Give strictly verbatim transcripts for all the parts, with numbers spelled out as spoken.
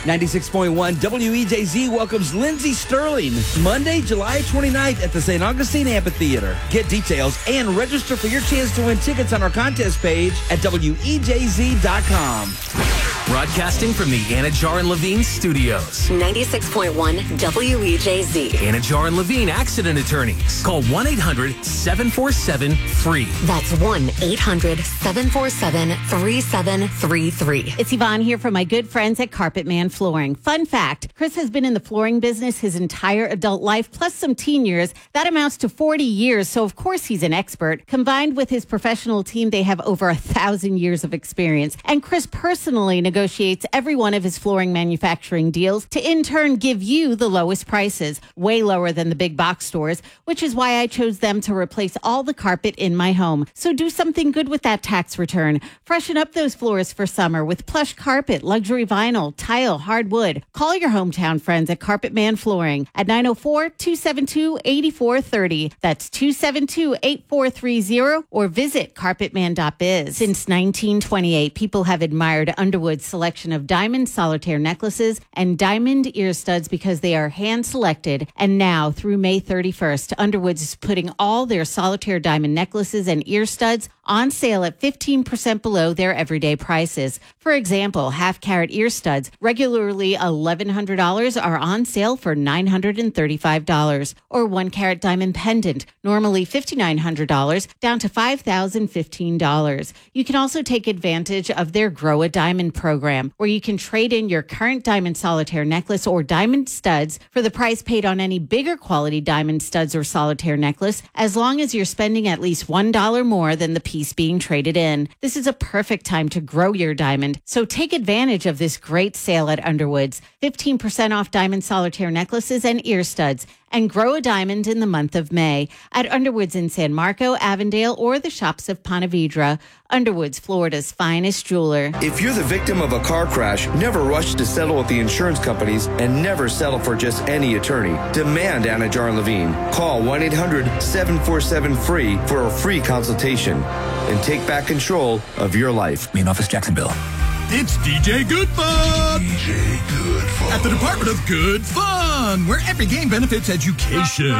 ninety-six point one W E J Z welcomes Lindsey Sterling Monday, July twenty-ninth at the Saint Augustine Amphitheater. Get details and register for your chance to win tickets on our contest page at W E J Z dot com. Broadcasting from the Anajar and Levine studios. ninety-six point one W E J Z. Anajar and Levine Accident Attorneys. Call one eight hundred seven four seven free. That's one eight hundred seven four seven three seven three three. It's Yvonne here from my good friends at Carpet Man Flooring. Fun fact, Chris has been in the flooring business his entire adult life, plus some teen years. That amounts to forty years, so of course he's an expert. Combined with his professional team, they have over a thousand years of experience. And Chris personally negotiates every one of his flooring manufacturing deals to in turn give you the lowest prices, way lower than the big box stores, which is why I chose them to replace all the carpet in my home. So do something good with that tax return. Freshen up those floors for summer with plush carpet, luxury vinyl, tile, hardwood. Call your hometown friends at Carpet Man Flooring at nine oh four, two seven two, eight four three oh. That's two seven two, eight four three oh, or visit carpet man dot biz. Since nineteen twenty-eight, people have admired Underwood's selection of diamond solitaire necklaces and diamond ear studs because they are hand-selected. And now, through May thirty-first, Underwood's is putting all their solitaire diamond necklaces and ear studs on sale at fifteen percent below their everyday prices. For example, half-carat ear studs, regularly eleven hundred dollars, are on sale for nine hundred thirty-five dollars. Or one-carat diamond pendant, normally five thousand nine hundred dollars, down to five thousand fifteen dollars. You can also take advantage of their Grow a Diamond program, where you can trade in your current diamond solitaire necklace or diamond studs for the price paid on any bigger quality diamond studs or solitaire necklace, as long as you're spending at least one dollar more than the piece being traded in. This is a perfect time to grow your diamond, so take advantage of this great sale at Underwood's. fifteen percent off diamond solitaire necklaces and ear studs, and grow a diamond in the month of May at Underwood's in San Marco, Avondale, or the shops of Ponte Vedra. Underwood's, Florida's finest jeweler. If you're the victim of a car crash, never rush to settle with the insurance companies and never settle for just any attorney. Demand Anajar and Levine. Call one eight hundred seven four seven free for a free consultation and take back control of your life. Main office, Jacksonville. It's D J Good Fun! D J Good Fun. At the Department of Good Fun, where every game benefits education.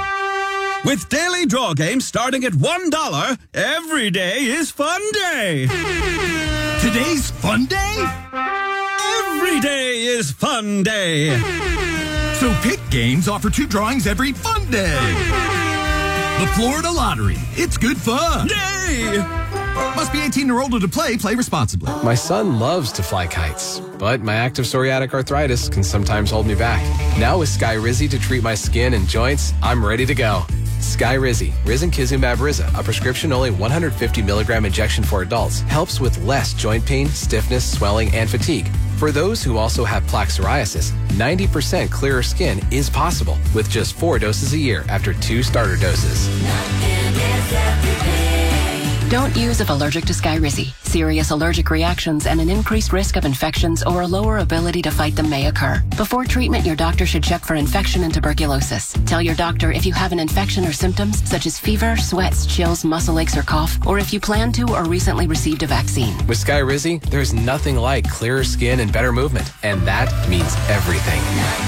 With daily draw games starting at one dollar, every day is fun day. Today's fun day? Every day is fun day. So Pick Games offer two drawings every fun day. The Florida Lottery. It's good fun. Yay! Must be eighteen or older to play. Play responsibly. My son loves to fly kites, but my active psoriatic arthritis can sometimes hold me back. Now with Skyrizi to treat my skin and joints, I'm ready to go. Skyrizi, Risankizumab Riza, a prescription-only one hundred fifty milligram injection for adults, helps with less joint pain, stiffness, swelling, and fatigue. For those who also have plaque psoriasis, ninety percent clearer skin is possible with just four doses a year after two starter doses. Don't use if allergic to Skyrizi. Serious allergic reactions and an increased risk of infections or a lower ability to fight them may occur. Before treatment, your doctor should check for infection and tuberculosis. Tell your doctor if you have an infection or symptoms such as fever, sweats, chills, muscle aches, or cough, or if you plan to or recently received a vaccine. With Skyrizi, there's nothing like clearer skin and better movement, and that means everything.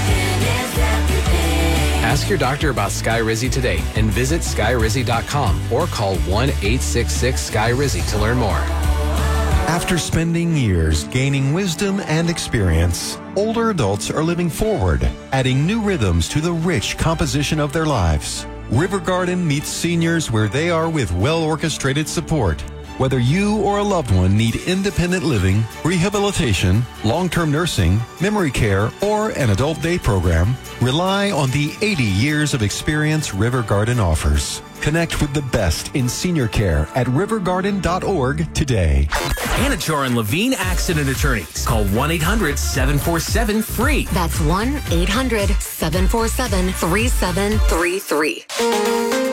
Ask your doctor about Skyrizi today and visit Skyrizi dot com or call one eight six six Sky Rizzy to learn more. After spending years gaining wisdom and experience, older adults are living forward, adding new rhythms to the rich composition of their lives. River Garden meets seniors where they are with well-orchestrated support. Whether you or a loved one need independent living, rehabilitation, long-term nursing, memory care, or an adult day program, rely on the eighty years of experience River Garden offers. Connect with the best in senior care at river garden dot org today. Anajar and Levine Accident Attorneys. Call one eight hundred seven four seven free. That's one eight hundred seven four seven three seven three three.